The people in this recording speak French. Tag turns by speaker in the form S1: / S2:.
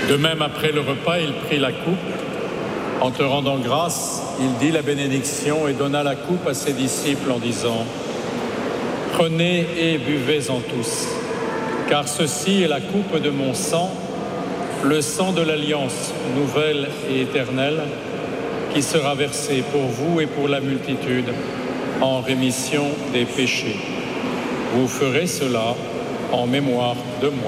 S1: De même, après le repas, il prit la coupe. En te rendant grâce, il dit la bénédiction et donna la coupe à ses disciples en disant : « Prenez et buvez-en tous, car ceci est la coupe de mon sang, le sang de l'alliance nouvelle et éternelle, qui sera versé pour vous et pour la multitude en rémission des péchés. Vous ferez cela en mémoire de moi. »